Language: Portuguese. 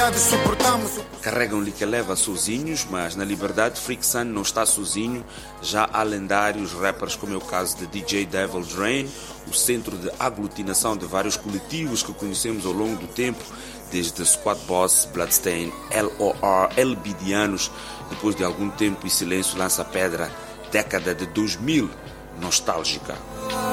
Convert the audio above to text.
Carregam-lhe que leva sozinhos, mas na liberdade Freak Sun não está sozinho. Já há lendários rappers como é o caso de DJ Devil's Rain, o centro de aglutinação de vários coletivos que conhecemos ao longo do tempo, desde Squad Boss, Bloodstain, LOR, LBDianos. Depois de algum tempo e silêncio lança pedra, década de 2000, nostálgica.